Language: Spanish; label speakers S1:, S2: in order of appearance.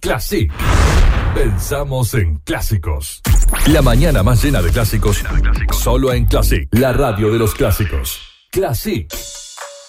S1: Classic. Pensamos en clásicos. La mañana más llena de clásicos. Solo en Classic, la radio de los clásicos. Classic.